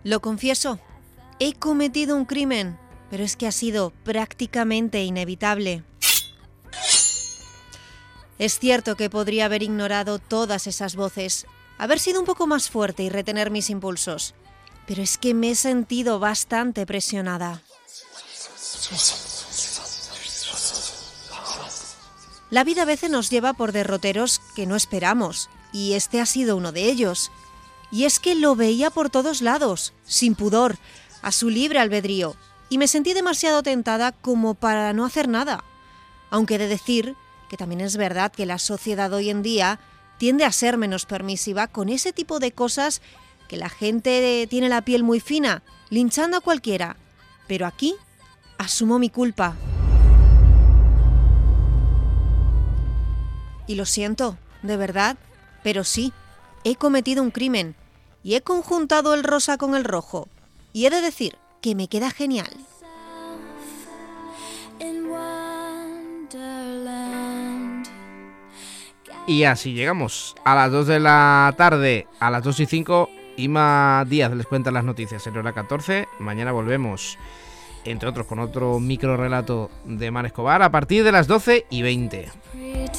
Lo confieso, he cometido un crimen, pero es que ha sido prácticamente inevitable. Es cierto que podría haber ignorado todas esas voces, haber sido un poco más fuerte y retener mis impulsos, pero es que me he sentido bastante presionada. La vida a veces nos lleva por derroteros que no esperamos, y este ha sido uno de ellos. Y es que lo veía por todos lados, sin pudor, a su libre albedrío, y me sentí demasiado tentada como para no hacer nada. Aunque he de decir que también es verdad que la sociedad hoy en día tiende a ser menos permisiva con ese tipo de cosas, que la gente tiene la piel muy fina, linchando a cualquiera. Pero aquí asumo mi culpa. Y lo siento, de verdad, pero sí, he cometido un crimen y he conjuntado el rosa con el rojo. Y he de decir que me queda genial. Y así llegamos a las 2 de la tarde, a las 2:05, Ima Díaz les cuenta las noticias en hora 14. Mañana volvemos, entre otros, con otro micro relato de Mar Escobar a partir de las 12:20.